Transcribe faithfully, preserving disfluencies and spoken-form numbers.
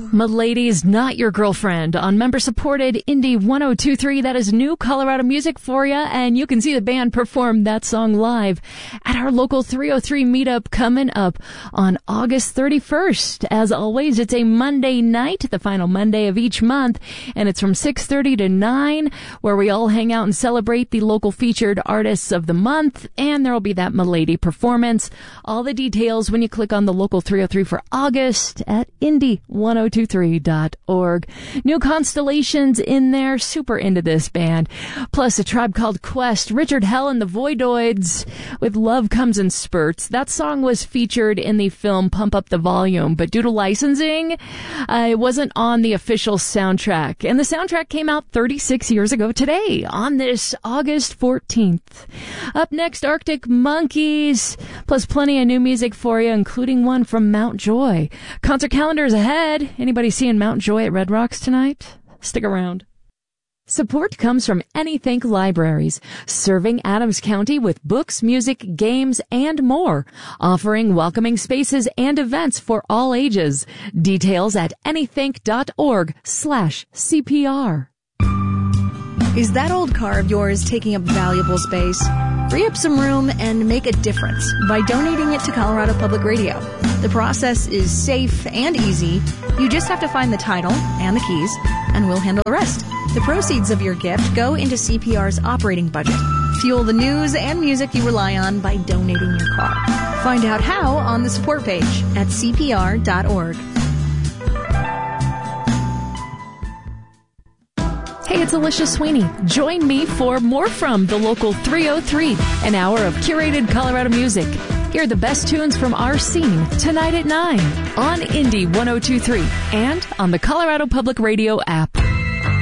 Milady's Not Your Girlfriend on member-supported Indie one oh two point three. That is new Colorado music for you, and you can see the band perform that song live at our local three oh three meetup coming up on August thirty-first. As always, it's a Monday night, the final Monday of each month, and it's from six thirty to nine, where we all hang out and celebrate the local featured artists of the month, and there will be that Milady performance. All the details when you click on the local three oh three for August at indie one oh two three dot org. New Constellations in there, super into this band. Plus a Tribe Called Quest, Richard Hell and the Voidoids with Love Comes in Spurts. That song was featured in the film Pump Up the Volume, but due to licensing, uh, it wasn't on the official soundtrack. And the soundtrack came out thirty-six years ago today, on this August fourteenth. Up next, Arctic Monkeys, plus plenty of new music for you, including one from Mount Joy. Concert calendars ahead. Anybody seeing Mount Joy at Red Rocks tonight? Stick around. Support comes from Anythink Libraries, serving Adams County with books, music, games, and more, offering welcoming spaces and events for all ages. Details at anythink.org slash CPR. Is that old car of yours taking up valuable space? Free up some room and make a difference by donating it to Colorado Public Radio. The process is safe and easy. You just have to find the title and the keys, and we'll handle the rest. The proceeds of your gift go into C P R's operating budget. Fuel the news and music you rely on by donating your car. Find out how on the support page at C P R dot org. Hey, it's Alicia Sweeney. Join me for more from the local three oh three, an hour of curated Colorado music. Hear the best tunes from our scene tonight at nine on Indie one oh two point three and on the Colorado Public Radio app.